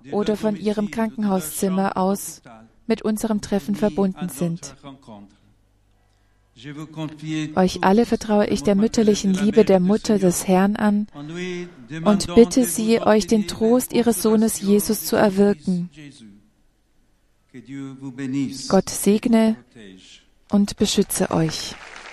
oder von ihrem Krankenhauszimmer aus mit unserem Treffen verbunden sind. Euch alle vertraue ich der mütterlichen Liebe der Mutter des Herrn an und bitte sie, euch den Trost ihres Sohnes Jesus zu erwirken. Gott segne und beschütze euch.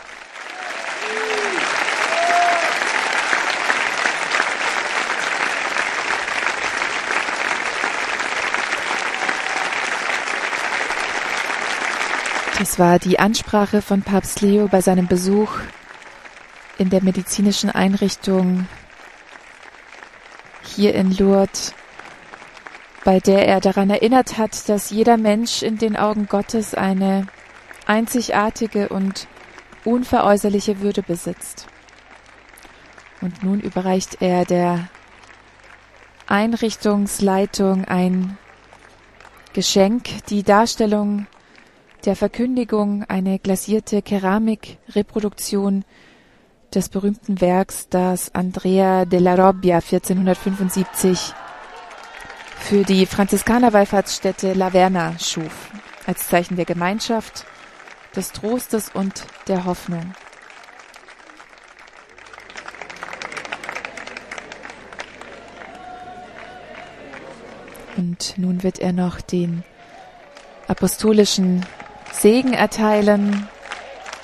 Das war die Ansprache von Papst Leo bei seinem Besuch in der medizinischen Einrichtung hier in Lourdes, bei der er daran erinnert hat, dass jeder Mensch in den Augen Gottes eine einzigartige und unveräußerliche Würde besitzt. Und nun überreicht er der Einrichtungsleitung ein Geschenk, die Darstellung der Verkündigung, eine glasierte Keramik-Reproduktion des berühmten Werks, das Andrea della Robbia 1475 für die Franziskanerwallfahrtsstätte La Verna schuf, als Zeichen der Gemeinschaft, des Trostes und der Hoffnung. Und nun wird er noch den apostolischen Segen erteilen.